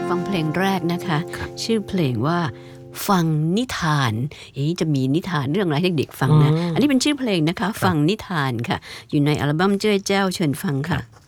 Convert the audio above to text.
ฟังเพลงแรกนะคะชื่อเพลงว่าฟังนิทานจะมีนิทานเรื่องอะไรให้เด็กฟังนะอันนี้เป็นชื่อเพลงนะคะฟังนิทานค่ะอยู่ในอัลบั้มเจ้ยแจ้วเชิญฟังค่ะ